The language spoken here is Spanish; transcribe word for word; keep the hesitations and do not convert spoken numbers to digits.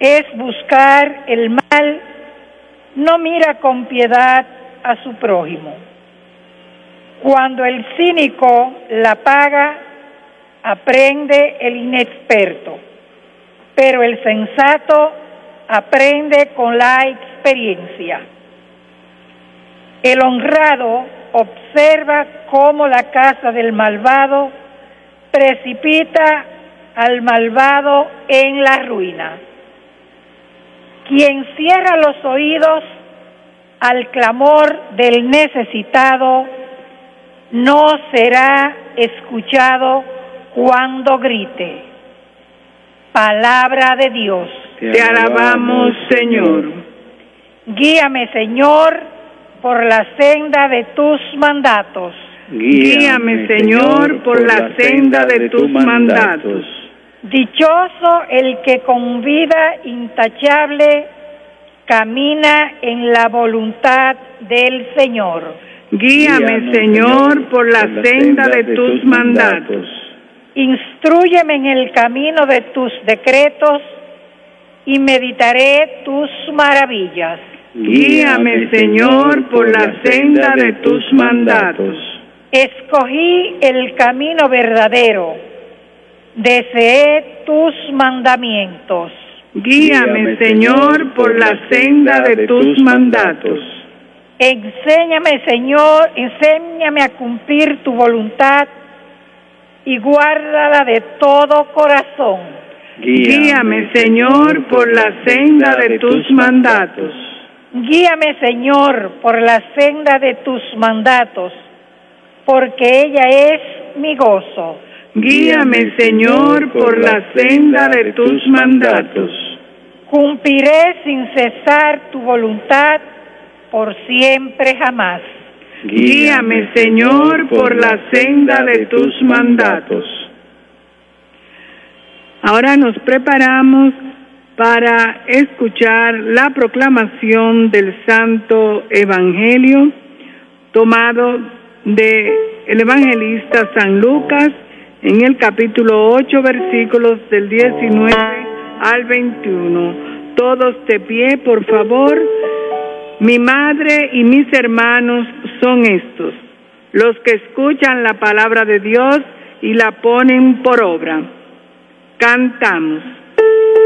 es buscar el mal, no mira con piedad a su prójimo. Cuando el cínico la paga, aprende el inexperto, pero el sensato aprende con la experiencia. El honrado observa cómo la casa del malvado precipita al malvado en la ruina. Quien cierra los oídos al clamor del necesitado no será escuchado cuando grite. Palabra de Dios. Te alabamos, Señor. Guíame, Señor, por la senda de tus mandatos. Guíame, Señor, por la senda de tus mandatos. Dichoso el que con vida intachable camina en la voluntad del Señor. Guíame, Señor, por la senda de tus mandatos. Instrúyeme en el camino de tus decretos y meditaré tus maravillas. Guíame, Señor, por la senda de tus mandatos. Escogí el camino verdadero, deseé tus mandamientos. Guíame, Señor, por la senda de tus mandatos. Enséñame, Señor, enséñame a cumplir tu voluntad y guárdala de todo corazón. Guíame, Señor, por la senda de tus mandatos. Guíame, Señor, por la senda de tus mandatos, porque ella es mi gozo. Guíame, Señor, por la senda de tus mandatos. Cumpliré sin cesar tu voluntad por siempre jamás. Guíame, Señor, por la senda de tus mandatos. Ahora nos preparamos para escuchar la proclamación del Santo Evangelio tomado de el evangelista San Lucas en el capítulo ocho, versículos del diecinueve al veintiuno. Todos de pie, por favor. Mi madre y mis hermanos son estos, los que escuchan la palabra de Dios y la ponen por obra. Cantamos.